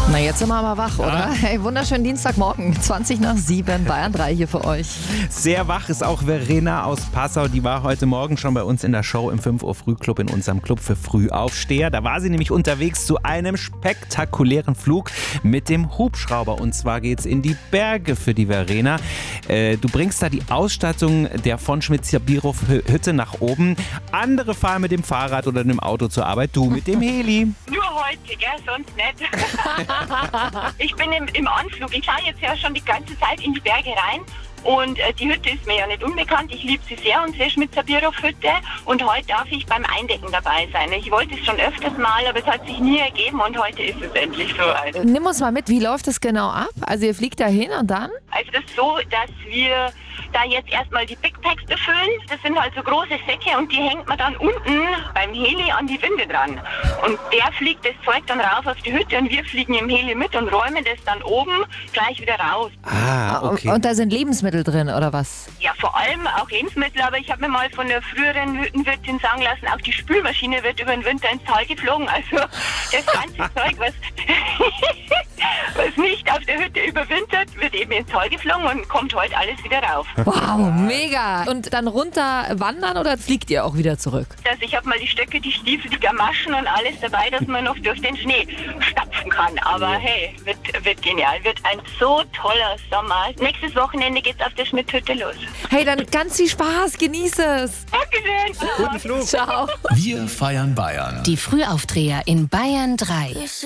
Na, jetzt sind wir aber wach, oder? Hey, wunderschönen Dienstagmorgen, 20 nach 7, Bayern 3 hier für euch. Sehr wach ist auch Verena aus Passau. Die war heute Morgen schon bei uns in der Show im 5 Uhr Frühclub in unserem Club für Frühaufsteher. Da war sie nämlich unterwegs zu einem spektakulären Flug mit dem Hubschrauber. Und zwar geht's in die Berge für die Verena. Du bringst da die Ausstattung der von Schmitz-Bierhof-Hütte nach oben. Andere fahren mit dem Fahrrad oder dem Auto zur Arbeit. Du mit dem Heli. Nur heute, gell? Sonst nicht. Ich bin im Anflug. Ich fahre jetzt ja schon die ganze Zeit in die Berge rein. Und die Hütte ist mir ja nicht unbekannt. Ich liebe sie sehr, unsere Schmitz-Bierhof-Hütte. Und heute darf ich beim Eindecken dabei sein. Ich wollte es schon öfters mal, aber es hat sich nie ergeben. Und heute ist es endlich soweit. Nimm uns mal mit, wie läuft das genau ab? Also ihr fliegt da hin und dann? Also das ist so, dass wir da jetzt erstmal die Big Packs befüllen. Das sind halt so große Säcke und die hängt man dann unten beim Heli an die Winde dran. Und der fliegt das Zeug dann rauf auf die Hütte und wir fliegen im Heli mit und räumen das dann oben gleich wieder raus. Ah, okay. Und da sind Lebensmittel drin, oder was? Ja, vor allem auch Lebensmittel, aber ich habe mir mal von der früheren Hüttenwirtin sagen lassen, auch die Spülmaschine wird über den Winter ins Tal geflogen. Also das ganze Zeug, was nicht auf der Hütte überwintert, wird eben ins Tal geflogen und kommt heute alles wieder rauf. Wow, mega. Und dann runter wandern oder fliegt ihr auch wieder zurück? Also ich habe mal die Stöcke, die Stiefel, die Gamaschen und alles dabei, dass man noch durch den Schnee stapfen kann. Aber hey, wird genial. Wird ein so toller Sommer. Nächstes Wochenende geht's auf der Schmidt-Hütte los. Hey, dann ganz viel Spaß, genieß es. Dankeschön. Guten Flug. Ciao. Wir feiern Bayern. Die Frühaufdreher in Bayern 3.